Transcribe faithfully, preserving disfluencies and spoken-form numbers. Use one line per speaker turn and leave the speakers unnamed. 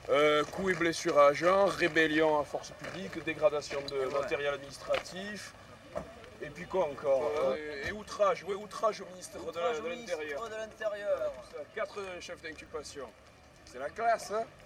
Euh, coups et blessures à agent, rébellion à force publique, dégradation de
Ouais.
matériel administratif. Et puis quoi encore euh, Et outrage, ouais, outrage au ministre de la-
Outrage
de
au
l'Intérieur.
ministre de l'Intérieur.
Quatre chefs d'inculpation. C'est la classe, hein?